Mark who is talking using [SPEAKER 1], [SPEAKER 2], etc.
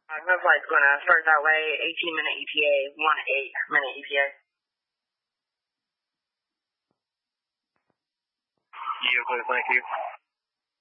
[SPEAKER 1] Red flight's going to start that way, 18-minute ETA, 1-8-minute ETA.
[SPEAKER 2] Yeah, thank you.